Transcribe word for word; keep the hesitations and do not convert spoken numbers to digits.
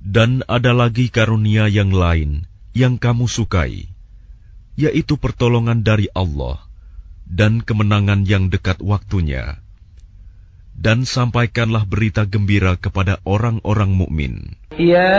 Dan ada lagi karunia yang lain yang kamu sukai, yaitu pertolongan dari Allah dan kemenangan yang dekat waktunya. Dan sampaikanlah berita gembira kepada orang-orang mukmin.